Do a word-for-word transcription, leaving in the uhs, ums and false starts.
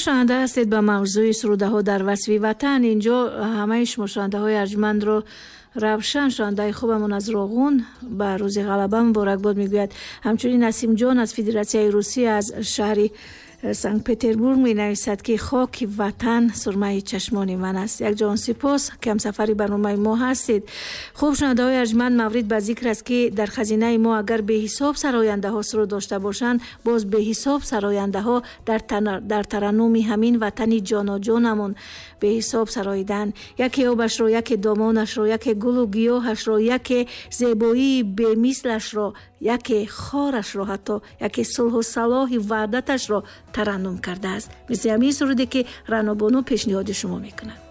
гӯш шунаванда ҳастед ба мавзӯи сурудаҳо дар васфи ватан. инҷо ҳамаи шумо шунавандаҳои арҷмандро равшан шунавандаи хубамон аз Роғун ба рӯзи ғалаба муборакбод мегӯяд. ҳамчунин Насимҷон аз Федератсияи Русия аз шаҳри Санкт-Петербург менависад ки хоки ватан сурмаи чашмони ман аст. якҷон сипос ки ҳамсафари барномаи мо ҳастед. хуб шунавандаҳои арҷманд, маврид ба зикр аст ки дар хазинаи мо агар беҳисоб сарояндаҳо суруд дошта бошанд, боз беҳисоб сарояндаҳо дар дар тараннуми ҳамин ватани ҷоноҷонамон беҳисоб сароидан. яке обашро, яке домонашро, яке гулу гиёҳашро, яке зебоии бемислашро, яке хорашро, ҳатто яке сулҳу салоҳи ваҳдаташро тараннум кардааст. мисли ҳамин суруде ки Раънобону пешниҳоди шумо мекунад.